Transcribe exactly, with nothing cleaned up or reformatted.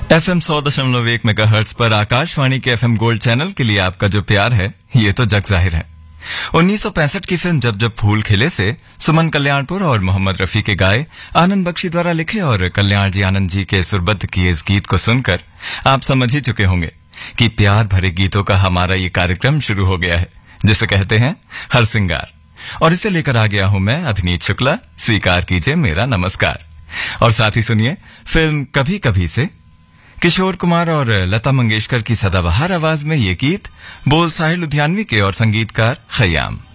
FM सौ दशमलव एक मेगाहर्ट्ज पर आकाशवाणी के एफएम गोल्ड चैनल के लिए आपका जो प्यार है ये तो जग जाहिर है। उन्नीस सौ पैंसठ की फिल्म जब जब फूल खिले से सुमन कल्याणपुर और मोहम्मद रफी के गाए, आनंद बख्शी द्वारा लिखे और कल्याण जी आनंद जी के सुरबद्ध किए इस गीत को सुनकर आप समझ ही चुके होंगे कि प्यार भरे गीतों का हमारा ये कार्यक्रम शुरू हो गया है, जिसे कहते हैं हर सिंगार। और इसे लेकर आ गया हूं मैं अभिनीत शुक्ला, स्वीकार कीजिए मेरा नमस्कार। और साथ ही सुनिए फिल्म कभी कभी से किशोर कुमार और लता मंगेशकर की सदाबहार आवाज में ये गीत, बोल साहिल लुधियानवी के और संगीतकार खयाम।